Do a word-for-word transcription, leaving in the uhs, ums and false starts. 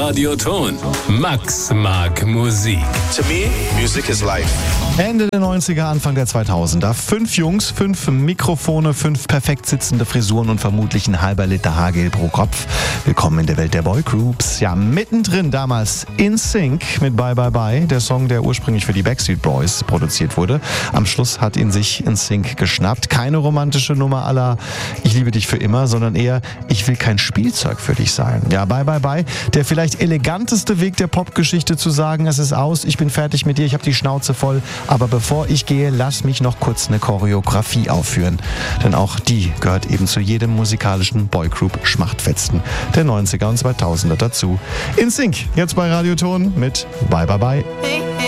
Radioton. Max mag Musik. To me, music is life. Ende der neunziger, Anfang der zweitausender. Fünf Jungs, fünf Mikrofone, fünf perfekt sitzende Frisuren und vermutlich ein halber Liter Haargel pro Kopf. Willkommen in der Welt der Boygroups. Ja, mittendrin damals In Sync mit Bye Bye Bye, der Song, der ursprünglich für die Backstreet Boys produziert wurde. Am Schluss hat ihn sich In Sync geschnappt. Keine romantische Nummer à la Ich liebe dich für immer, sondern eher Ich will kein Spielzeug für dich sein. Ja, Bye Bye Bye, der vielleicht eleganteste Weg der Popgeschichte zu sagen, es ist aus, ich bin fertig mit dir, ich habe die Schnauze voll. Aber bevor ich gehe, lass mich noch kurz eine Choreografie aufführen. Denn auch die gehört eben zu jedem musikalischen Boygroup-Schmachtfetzen der neunziger und zweitausender dazu. In Sync, jetzt bei Radioton mit Bye Bye Bye.